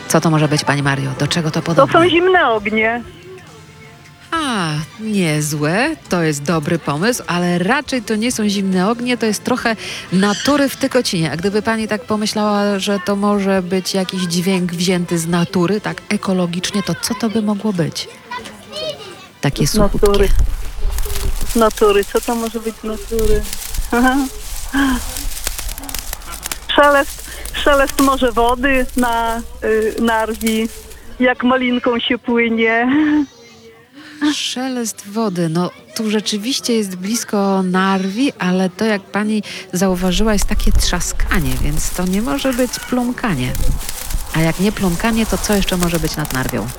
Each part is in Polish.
Co to może być, pani Mario? Do czego to To podobne? są zimne ognie. A, niezłe, to jest dobry pomysł, ale raczej to nie są zimne ognie, to jest trochę natury w Tykocinie. A gdyby pani tak pomyślała, że to może być jakiś dźwięk wzięty z natury, tak ekologicznie, to co to by mogło być? Takie Natury. suchutkie. Natury. Co to może być natury? Szelest może wody na narwi. Jak malinką się płynie. Szelest wody, no tu rzeczywiście jest blisko Narwi, ale to jak pani zauważyła jest takie trzaskanie, więc to nie może być plumkanie. A jak nie plumkanie, to co jeszcze może być nad Narwią?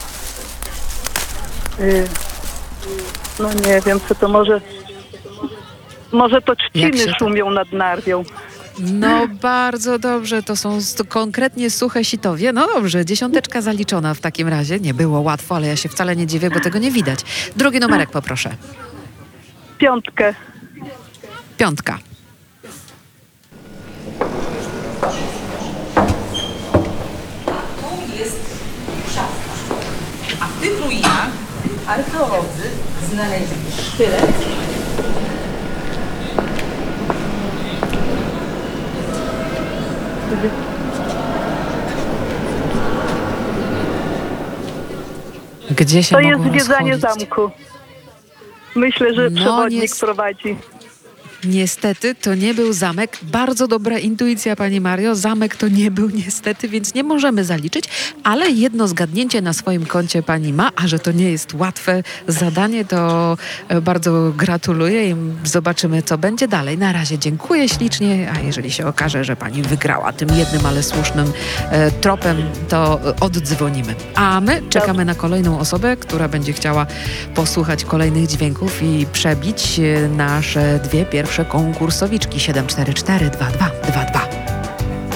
No nie wiem, co to może... Może to Jak się trzciny to- szumią nad Narwią. No bardzo dobrze, to są konkretnie suche sitowie. No dobrze, 10 zaliczona w takim razie. Nie było łatwo, ale ja się wcale nie dziwię, bo tego nie widać. Drugi numerek poproszę. 5. 5. Jest szafka. A w tych ruinach archeolodzy znaleźli sztylet, Gdzie się To jest mogło zwiedzanie rozchodzić? zamku. Myślę, że No, przewodnik prowadzi. Niestety to nie był zamek. Bardzo dobra intuicja, pani Mario. Zamek to nie był niestety, więc nie możemy zaliczyć, ale jedno zgadnięcie na swoim koncie pani ma, a że to nie jest łatwe zadanie, to bardzo gratuluję i zobaczymy, co będzie dalej. Na razie dziękuję ślicznie, a jeżeli się okaże, że pani wygrała tym jednym, ale słusznym tropem, to oddzwonimy. A my czekamy na kolejną osobę, która będzie chciała posłuchać kolejnych dźwięków i przebić nasze dwie pierwsze konkursowiczki 744 2222.